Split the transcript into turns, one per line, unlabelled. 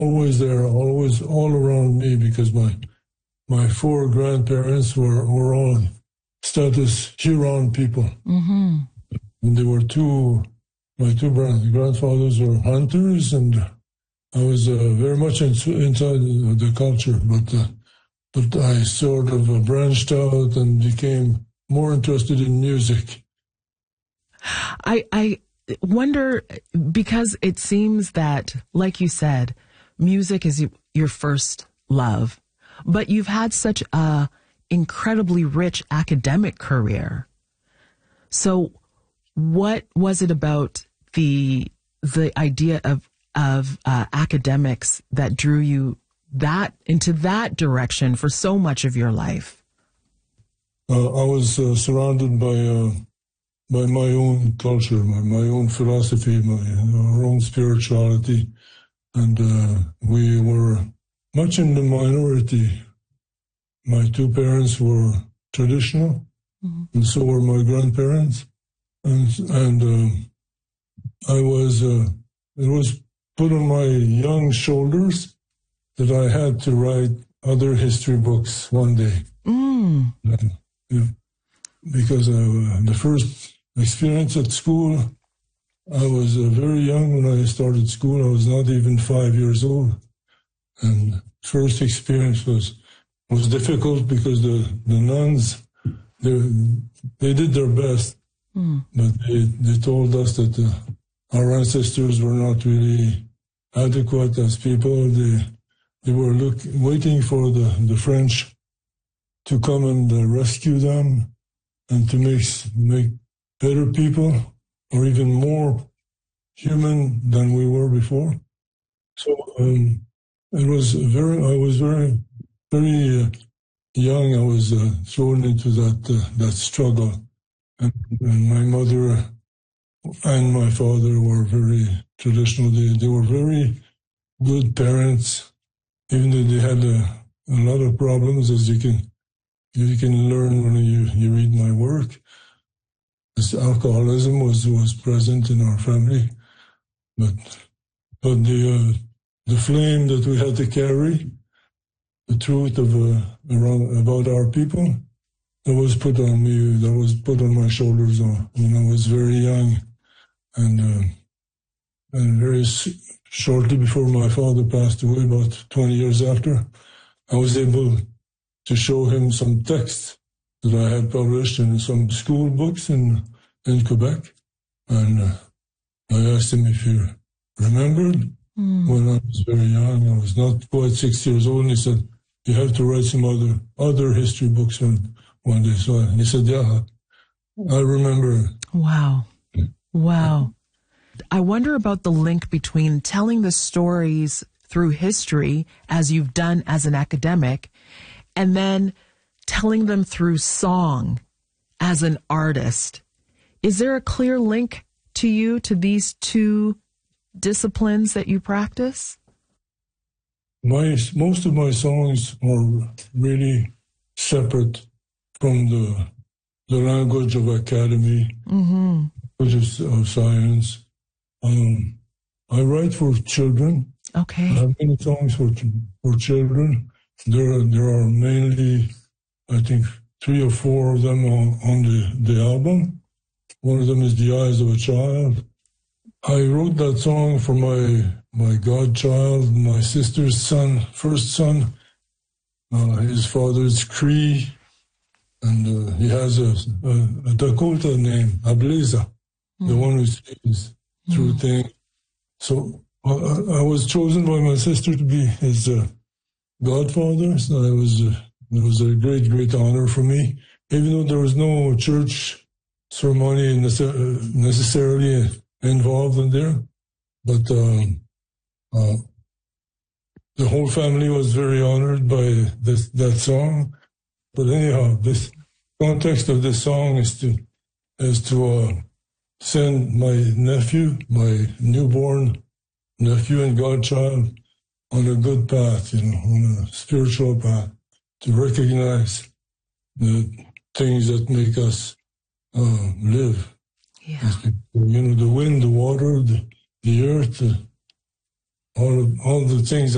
always there, always all around me, because my four grandparents were all status Huron people.
Mm-hmm.
And they were my two grandfathers were hunters, and I was very much inside the culture, but I sort of branched out and became more interested in music.
I wonder, because it seems that, like you said, music is your first love, but you've had such a incredibly rich academic career. So what was it about the idea of academics that drew you into that direction for so much of your life?
I was surrounded by my own culture, my own philosophy, our own spirituality, and we were much in the minority. My two parents were traditional, mm-hmm. and so were my grandparents, and it was put on my young shoulders that I had to write other history books one day.
Mm.
Because the first experience at school, I was very young when I started school. I was not even 5 years old. And first experience was difficult because the nuns, they did their best.
Mm.
But they told us that our ancestors were not really adequate as people. They were waiting for the French to come and rescue them and to make better people, or even more human than we were before. So I was very, very young. I was thrown into that struggle, and my mother and my father were very traditional. They were very good parents, even though they had a lot of problems, as you can learn when you read my work. This alcoholism was present in our family, but the flame that we had to carry, the truth about our people, that was put on me. That was put on my shoulders when I was very young, and very shortly before my father passed away, about 20 years after, I was able to show him some texts that I had published in some school books in Quebec. And I asked him if he remembered when I was very young. I was not quite 6 years old, and he said, "You have to write some other history books one day." So he said, "Yeah, I remember."
Wow. Wow. I wonder about the link between telling the stories through history, as you've done as an academic, and then telling them through song as an artist. Is there a clear link to you to these two disciplines that you practice?
Most of my songs are really separate from the language of academy,
mm-hmm.
language of science. I write for children.
Okay.
I have many songs for children. There are mainly, I think, 3 or 4 of them on the album. One of them is "The Eyes of a Child." I wrote that song for my godchild, my sister's first son. His father is Cree, and he has a Dakota name, Ableza, the one who sees through things. So I was chosen by my sister to be his godfather. So it was a great, great honor for me, even though there was no church ceremony necessarily involved in there. But the whole family was very honored by that song. But anyhow, this context of this song is to send my nephew, my newborn nephew and godchild, on a good path, on a spiritual path, to recognize the things that make us live.
Yeah.
The wind, the water, the earth, all the things that